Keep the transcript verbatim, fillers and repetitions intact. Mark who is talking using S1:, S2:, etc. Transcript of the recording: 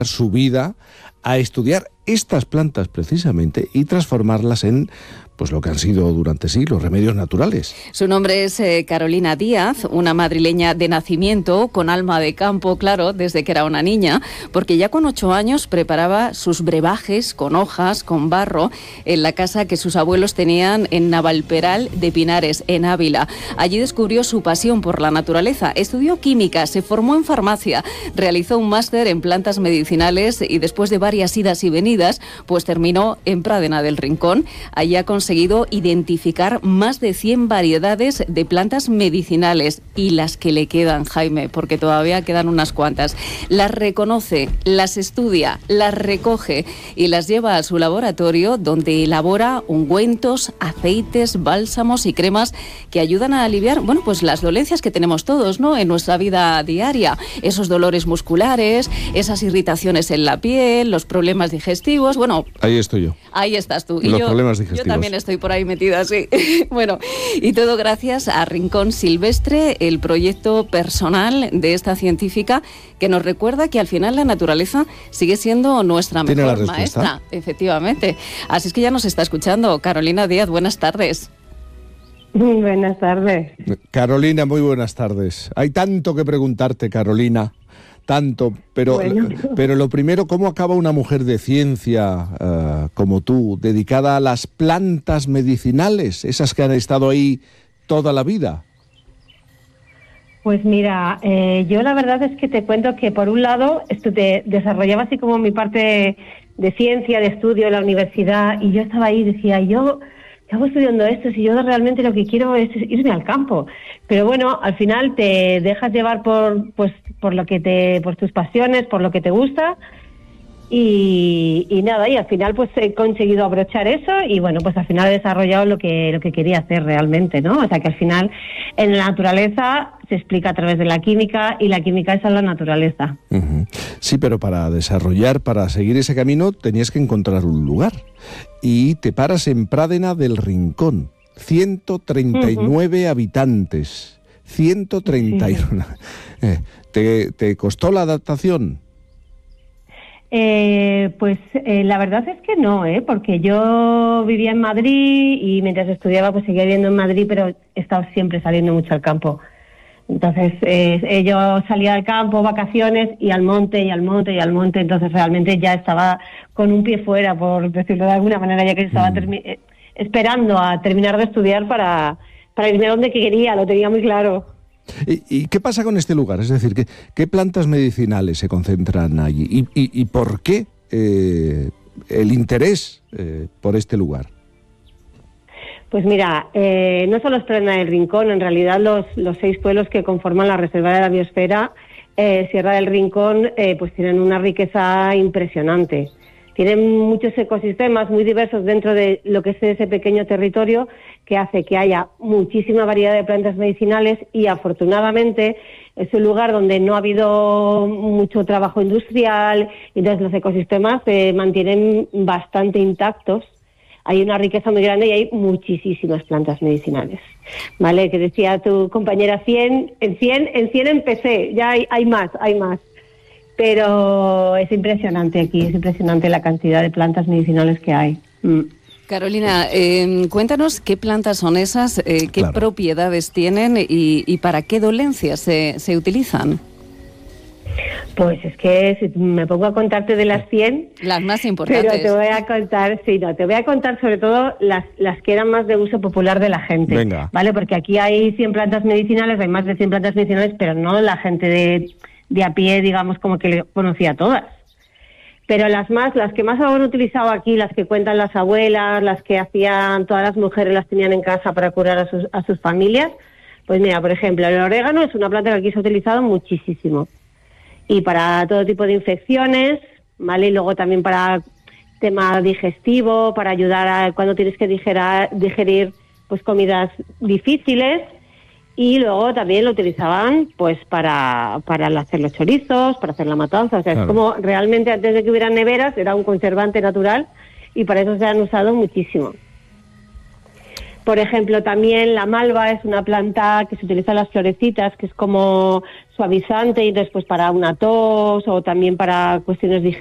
S1: su vida a estudiar estas plantas precisamente y transformarlas en pues lo que han sido durante siglos, remedios naturales.
S2: Su nombre es eh, Carolina Díaz, una madrileña de nacimiento, con alma de campo, claro, desde que era una niña, porque ya con ocho años preparaba sus brebajes con hojas, con barro, en la casa que sus abuelos tenían en Navalperal de Pinares, en Ávila. Allí descubrió su pasión por la naturaleza, estudió química, se formó en farmacia, realizó un máster en plantas medicinales y después de varias idas y venidas, pues terminó en Pradena del Rincón. Allí ha conseguido identificar más de cien variedades de plantas medicinales y las que le quedan, Jaime, porque todavía quedan unas cuantas. Las reconoce, las estudia, las recoge y las lleva a su laboratorio, donde elabora ungüentos, aceites, bálsamos y cremas que ayudan a aliviar, bueno, pues las dolencias que tenemos todos, ¿no?, en nuestra vida diaria. Esos dolores musculares, esas irritaciones en la piel, los problemas digestivos, bueno...
S1: Ahí estoy yo.
S2: Ahí estás tú. Y
S1: los
S2: yo,
S1: problemas digestivos.
S2: Yo también estoy por ahí metida, sí. Bueno, y todo gracias a Rincón Silvestre, el proyecto personal de esta científica que nos recuerda que al final la naturaleza sigue siendo nuestra mejor maestra, efectivamente. Así es que ya nos está escuchando Carolina Díaz. Buenas tardes.
S3: Buenas tardes.
S1: Carolina, muy buenas tardes. Hay tanto que preguntarte, Carolina. Tanto, pero, bueno. pero lo primero, ¿cómo acaba una mujer de ciencia uh, como tú, dedicada a las plantas medicinales, esas que han estado ahí toda la vida?
S3: Pues mira, eh, yo la verdad es que te cuento que por un lado esto te desarrollaba así como mi parte de ciencia, de estudio en la universidad, y yo estaba ahí y decía, yo... ¿qué hago estudiando esto si yo realmente lo que quiero es irme al campo? Pero bueno, al final te dejas llevar por pues por lo que te por tus pasiones, por lo que te gusta y, y nada, y al final pues he conseguido abrochar eso y bueno, pues al final he desarrollado lo que lo que quería hacer realmente, ¿no? O sea que al final en la naturaleza se explica a través de la química y la química es la naturaleza.
S1: Uh-huh. Sí, pero para desarrollar, para seguir ese camino tenías que encontrar un lugar. Y te paras en Pradena del Rincón, ciento treinta y nueve uh-huh. habitantes, ciento treinta y uno. Sí. Eh, ¿te, ¿Te costó la adaptación?
S3: Eh, pues eh, la verdad es que no, ¿eh? Porque yo vivía en Madrid y mientras estudiaba pues seguía viviendo en Madrid, pero he estado siempre saliendo mucho al campo. Entonces eh, yo salía al campo, vacaciones, y al monte, y al monte, y al monte, entonces realmente ya estaba con un pie fuera, por decirlo de alguna manera, ya que estaba termi- esperando a terminar de estudiar para, para irme a donde quería, lo tenía muy claro.
S1: ¿Y, y qué pasa con este lugar? Es decir, ¿qué, qué plantas medicinales se concentran allí? ¿Y, y, y por qué eh, el interés eh, por este lugar?
S3: Pues mira, eh, no solo es Pradena del Rincón, en realidad los, los seis pueblos que conforman la Reserva de la Biosfera, eh, Sierra del Rincón, eh, pues tienen una riqueza impresionante. Tienen muchos ecosistemas muy diversos dentro de lo que es ese pequeño territorio, que hace que haya muchísima variedad de plantas medicinales y afortunadamente es un lugar donde no ha habido mucho trabajo industrial, y entonces los ecosistemas se mantienen bastante intactos. Hay una riqueza muy grande y hay muchísimas plantas medicinales, ¿vale? Que decía tu compañera cien, en cien, en cien empecé, ya hay, hay más, hay más. Pero es impresionante aquí, es impresionante la cantidad de plantas medicinales que hay. Mm.
S2: Carolina, eh, cuéntanos qué plantas son esas, eh, qué claro. propiedades tienen y, y para qué dolencias se, se utilizan.
S3: Pues es que si me pongo a contarte de las cien...
S2: Las más importantes.
S3: Pero te voy a contar, sí, no, te voy a contar sobre todo las, las que eran más de uso popular de la gente.
S1: Venga.
S3: ¿Vale? Porque aquí hay cien plantas medicinales, hay más de cien plantas medicinales, pero no la gente de, de a pie, digamos, como que le conocía todas. Pero las más, las que más han utilizado aquí, las que cuentan las abuelas, las que hacían todas las mujeres, las tenían en casa para curar a sus, a sus familias, pues mira, por ejemplo, el orégano es una planta que aquí se ha utilizado muchísimo. Y para todo tipo de infecciones, ¿vale? Y luego también para tema digestivo, para ayudar a cuando tienes que digerar, digerir pues comidas difíciles. Y luego también lo utilizaban pues para, para hacer los chorizos, para hacer la matanza. O sea, claro. Es como realmente antes de que hubiera neveras era un conservante natural y para eso se han usado muchísimo. Por ejemplo, también la malva es una planta que se utiliza en las florecitas, que es como suavizante y después para una tos o también para cuestiones digestivas.